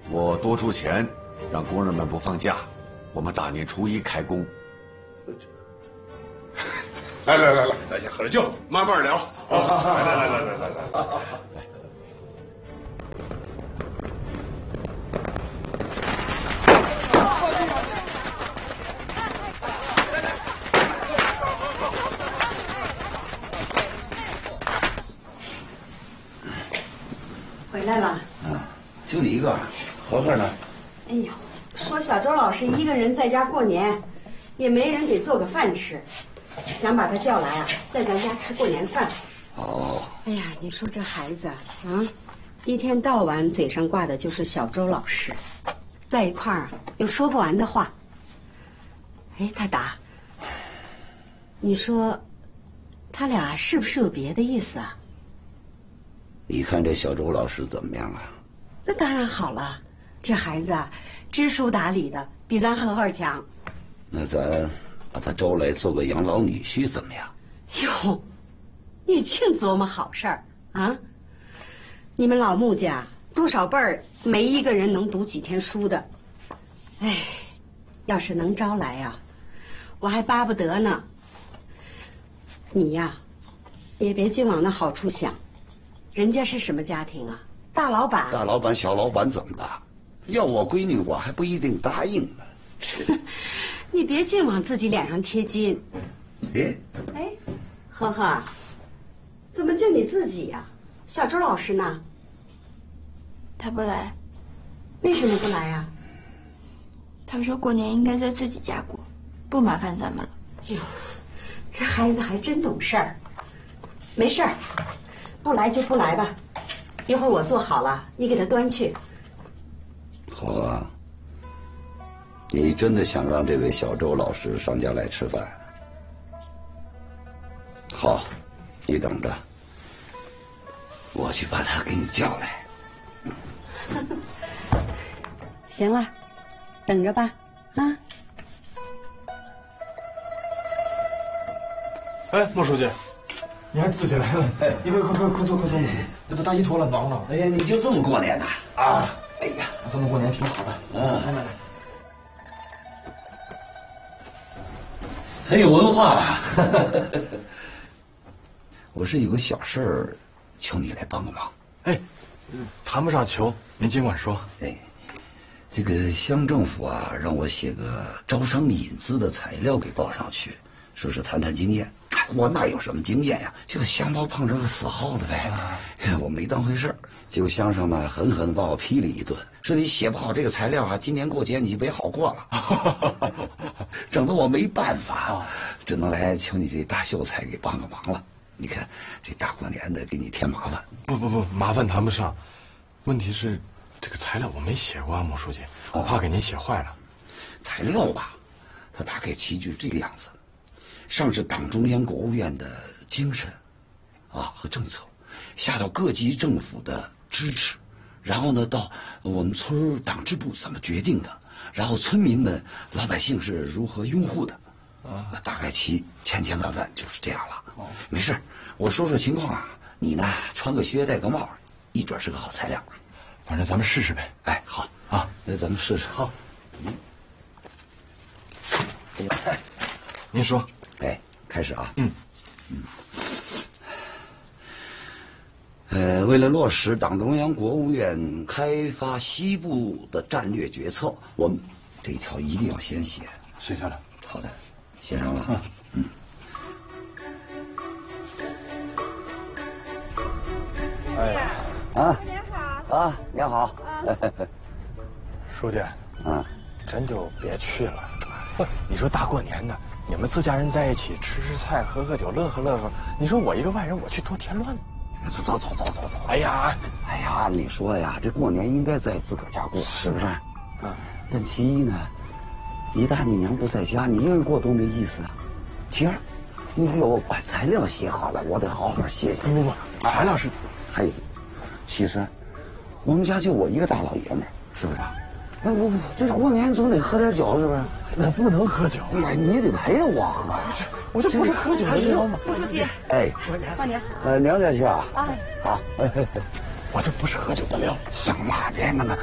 我多出钱，让工人们不放假，我们大年初一开工。 来，咱先喝点酒，慢慢聊。来。 回来了。 就你一个，合合呢？ 哎呦，说小周老师一个人在家过年，也没人给做个饭吃，想把他叫来啊，在咱家吃过年饭。 哦。 哎呀，你说这孩子啊，一天到晚嘴上挂的就是小周老师，在一块儿啊有说不完的话。哎，大达，你说他俩是不是有别的意思啊？ 你看这小周老师怎么样啊？ 那当然好了，这孩子啊，知书达理的，比咱合合强。 那咱把他招来做个养老女婿怎么样？ 哟，你净琢磨好事儿啊！你们老穆家多少辈儿，没一个人能读几天书的。哎，要是能招来呀，我还巴不得呢。你呀，也别净往那好处想，人家是什么家庭啊？大老板。 大老板、小老板怎么的？要我闺女，我还不一定答应呢。 你别净往自己脸上贴金。哎，呵呵，怎么就你自己呀？小周老师呢？ 他不来。 为什么不来呀？ 他说过年应该在自己家过，不麻烦咱们了。 哟，这孩子还真懂事儿。没事儿，不来就不来吧。一会儿我做好了，你给他端去。 好啊，你真的想让这位小周老师上家来吃饭？好，你等着，我去把他给你叫来。 行了，等着吧，啊。 哎，莫书记，你还自己来了？你快坐，莫书记，那把大衣脱了，暖和暖和。 哎呀，你就这么过年呐？ 啊， 哎呀， 这么过年挺好的。来， 很有文化吧？我是有个小事儿，求你来帮个忙。 哎，谈不上求，您尽管说。 哎，这个乡政府啊，让我写个招商引资的材料给报上去，说是谈谈经验。我哪有什么经验呀？就是瞎猫碰上个死耗子呗。我没当回事儿，结果乡上呢狠狠地把我批了一顿，说你写不好这个材料啊，今年过节你就别好过了。整得我没办法，只能来求你这大秀才给帮个忙了。你看这大过年的给你添麻烦。 不，麻烦谈不上，问题是这个材料我没写过啊，莫书记，我怕给您写坏了。 材料吧，它大概齐聚这个样子。上至党中央、国务院的精神，和政策，下到各级政府的支持，然后呢，到我们村党支部怎么决定的，然后村民们、老百姓是如何拥护的，大概其千万就是这样了。没事，我说说情况啊，你呢穿个靴戴个帽，一准是个好材料。 反正咱们试试呗。 哎，好啊， 那咱们试试。 好。您说。 哎，开始啊。为了落实党中央、国务院开发西部的战略决策，我们这一条一定要先写。 写下来。 好的，写上了。 哎呀， 您好。您好。 书记，真就别去了。不，你说大过年的，你们自家人在一起吃菜、喝酒、乐呵。你说我一个外人，我去多添乱呢。 走。 哎呀， 你说呀，这过年应该在自个儿家过，是不是？但其一呢，你大你娘不在家，你一个人过多没意思啊。其二，你给我把材料写好了，我得好好写。 不，材料是。 还有，其实，我们家就我一个大老爷们儿，是不是？那我这过年总得喝点酒，是不是？ 我不能喝酒。 哎，你也得陪着我喝。 我这不是喝酒的地方吗？ 莫书记， 哎， 过年好。 娘家去啊。 哎， 好。 我这不是喝酒的料。 想哪边呢？